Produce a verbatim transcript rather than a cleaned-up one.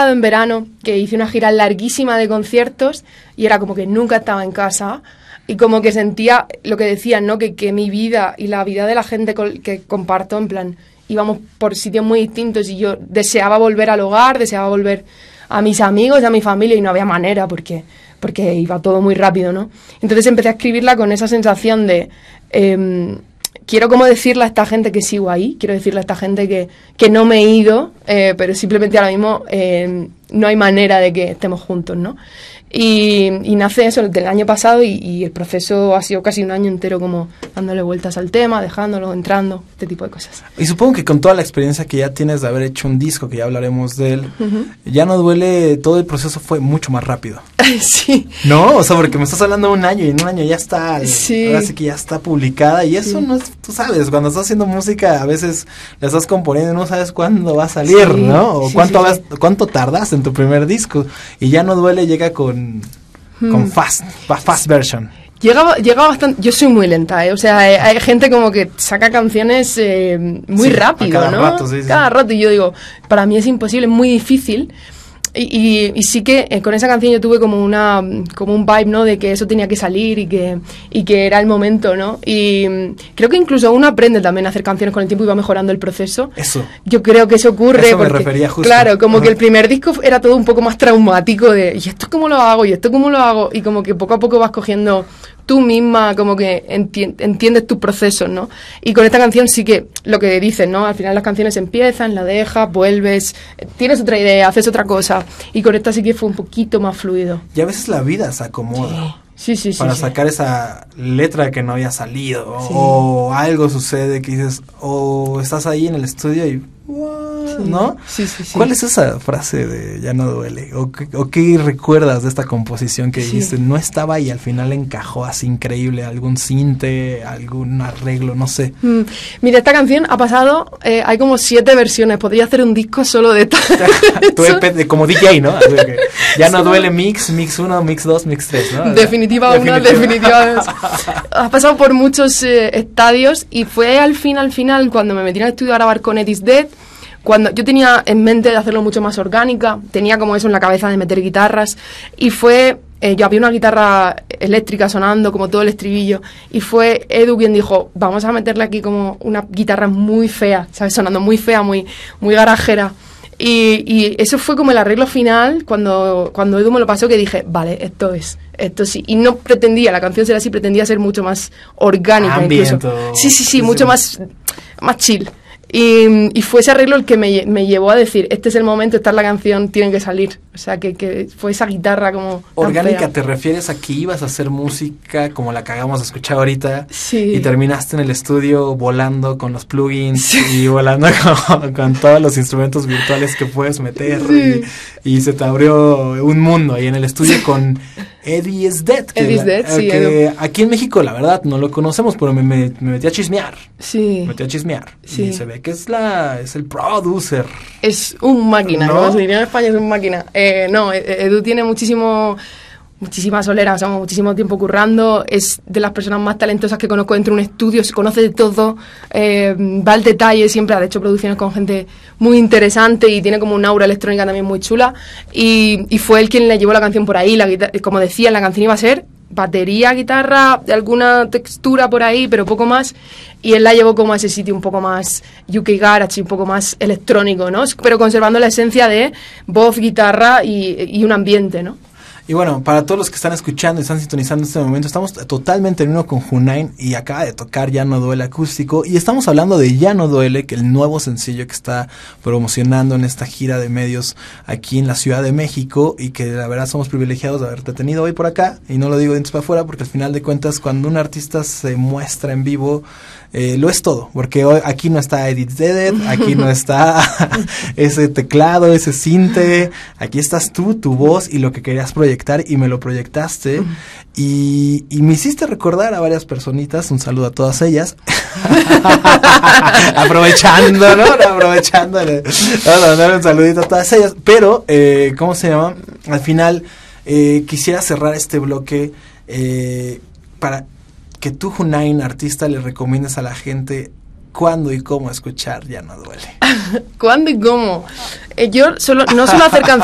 pasado en verano que hice una gira larguísima de conciertos y era como que nunca estaba en casa y como que sentía lo que decían, ¿no? Que, que mi vida y la vida de la gente col- que comparto, en plan, íbamos por sitios muy distintos y yo deseaba volver al hogar, deseaba volver a mis amigos, a mi familia y no había manera porque, porque iba todo muy rápido, ¿no? Entonces empecé a escribirla con esa sensación de... Eh, quiero como decirle a esta gente que sigo ahí, quiero decirle a esta gente que, que no me he ido, eh, pero simplemente ahora mismo eh, no hay manera de que estemos juntos, ¿no? Y, y nace eso del año pasado y, y el proceso ha sido casi un año entero como dándole vueltas al tema, dejándolo, entrando, este tipo de cosas. Y supongo que con toda la experiencia que ya tienes de haber hecho un disco, que ya hablaremos de él, Uh-huh. Ya no duele, todo el proceso fue mucho más rápido. Sí. No, o sea, porque me estás hablando de un año y en un año ya está, Sí. ahora sí que ya está publicada y eso Sí. no es, tú sabes, cuando estás haciendo música a veces la estás componiendo y no sabes cuándo va a salir, Sí. ¿no? O Sí, cuánto, sí, vas- sí. cuánto tardas en tu primer disco y Ya no duele llega con, con Hmm. fast, fa- fast version. Llega, llega bastante... Yo soy muy lenta, ¿eh? O sea, hay, hay gente como que saca canciones eh, muy Sí, rápido, a cada ¿no? rato, sí, sí. Cada rato. Y yo digo, para mí es imposible, es muy difícil. Y, y, y sí que eh, con esa canción yo tuve como una como un vibe, ¿no? De que eso tenía que salir y que, y que era el momento, ¿no? Y mm, creo que incluso uno aprende también a hacer canciones con el tiempo y va mejorando el proceso. Eso. Yo creo que eso ocurre. Eso me porque, refería justo. Claro, como Ajá. que el primer disco era todo un poco más traumático de ¿y esto cómo lo hago? ¿Y esto cómo lo hago? Y como que poco a poco vas cogiendo tú misma, como que enti- entiendes tus procesos, ¿no? Y con esta canción sí que lo que dices, ¿no? Al final las canciones empiezan, la dejas, vuelves, tienes otra idea, haces otra cosa. Y con esta sí que fue un poquito más fluido. Y a veces la vida se acomoda. Sí, sí, sí. para sí. sacar esa letra que no había salido, o, Sí. o algo sucede que dices, o estás ahí en el estudio y, "What?", Sí. ¿no? Sí, sí, sí. ¿Cuál es esa frase de Ya no duele? ¿O qué, o qué recuerdas de esta composición que Sí. dijiste, no estaba y al final encajó así increíble, algún cinte, algún arreglo, no sé? Mm, Mira, esta canción ha pasado, eh, hay como siete versiones, podría hacer un disco solo de esta. Tú depende, como D J, ¿no? Así que Ya no duele mix, mix uno, mix dos, mix tres, ¿no? Definitiva una, definitiva dos. Ha pasado por muchos eh, estadios y fue al fin, al final, cuando me metí en el estudio a grabar con Ed Is Dead, cuando yo tenía en mente de hacerlo mucho más orgánica, tenía como eso en la cabeza de meter guitarras y fue, eh, yo había una guitarra eléctrica sonando como todo el estribillo y fue Edu quien dijo, vamos a meterle aquí como una guitarra muy fea, ¿sabes? Sonando muy fea, muy, muy garajera. Y, y eso fue como el arreglo final cuando, cuando Edu me lo pasó, que dije, vale, esto es, esto sí. Y no pretendía, la canción ser así, pretendía ser mucho más orgánica. Ambient, incluso. o- Sí, sí, sí, sí, mucho sí. más, más chill. Y, y fue ese arreglo el que me, me llevó a decir, este es el momento, esta es la canción, tiene que salir. O sea, que, que fue esa guitarra como tan Orgánica, fea. ¿te refieres a que ibas a hacer música como la que acabamos de escuchar ahorita? Sí. Y terminaste en el estudio volando con los plugins Sí. y volando con, con todos los instrumentos virtuales que puedes meter Sí. y, y se te abrió un mundo ahí en el estudio con Eddie Is Dead. que Eddie Is la- Dead, sí, que Edu. aquí en México, la verdad, no lo conocemos, pero me, me, me metí a chismear. Sí. Me metí a chismear. Sí. Y se ve que es la es el producer. Es un máquina, ¿No? como se diría en España, es un máquina. Eh, no, eh, Edu tiene muchísimo, muchísima solera, o sea, muchísimo tiempo currando, es de las personas más talentosas que conozco dentro de un estudio, se conoce de todo, eh, va al detalle, siempre ha hecho producciones con gente muy interesante y tiene como una aura electrónica también muy chula, y, y fue él quien le llevó la canción por ahí, la guitarra, como decía, la canción iba a ser batería, guitarra, de alguna textura por ahí, pero poco más, y él la llevó como a ese sitio un poco más U K Garage, un poco más electrónico, ¿no? Pero conservando la esencia de voz, guitarra y, y un ambiente, ¿no? Y bueno, para todos los que están escuchando y están sintonizando en este momento, estamos totalmente en uno con Junain y acaba de tocar Ya no duele acústico y estamos hablando de Ya no duele, que el nuevo sencillo que está promocionando en esta gira de medios aquí en la Ciudad de México y que la verdad somos privilegiados de haberte tenido hoy por acá y no lo digo de dientes para afuera porque al final de cuentas cuando un artista se muestra en vivo Eh, lo es todo, porque hoy aquí no está Edith Dedet, aquí no está ese teclado, ese cinte, aquí estás tú, tu voz y lo que querías proyectar y me lo proyectaste y, y me hiciste recordar a varias personitas, un saludo a todas ellas, aprovechando, ¿no? Aprovechando, vamos a mandar un saludito a todas ellas, pero, eh, ¿cómo se llama? Al final eh, quisiera cerrar este bloque eh, para que tú, Junain, artista, le recomiendas a la gente cuándo y cómo escuchar Ya no duele. ¿Cuándo y cómo? Eh, yo solo, no suelo hacer canciones